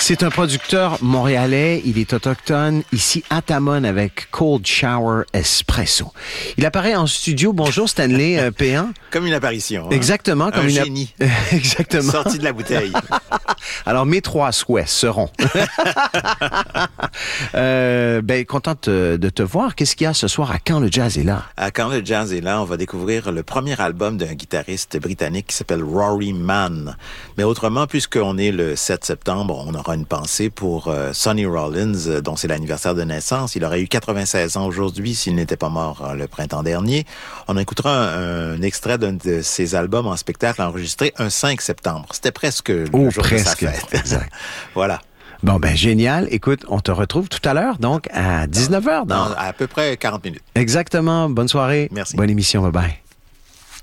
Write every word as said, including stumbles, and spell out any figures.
C'est un producteur montréalais. Il est autochtone, ici à Tamon avec Cold Shower Espresso. Il apparaît en studio. Bonjour Stanley euh, Péan. Comme une apparition. Hein? Exactement. Comme un une génie. Exactement. Sorti de la bouteille. Alors, mes trois souhaits seront... euh, ben, contente de te voir. Qu'est-ce qu'il y a ce soir à Quand le Jazz est là? À Quand le Jazz est là, on va découvrir le premier album d'un guitariste britannique qui s'appelle Rory Mann. Mais autrement, puisqu'on est le sept septembre, on aura une pensée pour euh, Sonny Rollins, euh, dont c'est l'anniversaire de naissance. Il aurait eu quatre-vingt-seize ans aujourd'hui s'il n'était pas mort euh, le printemps dernier. On écoutera un, un extrait d'un de ses albums en spectacle enregistré un cinq septembre. C'était presque le oh, jour presque. de sa fête. Exact. Voilà. Bon, ben génial. Écoute, on te retrouve tout à l'heure, donc à dix-neuf heures. Dans, dans à peu près quarante minutes. Exactement. Bonne soirée. Merci. Bonne émission. Bye-bye.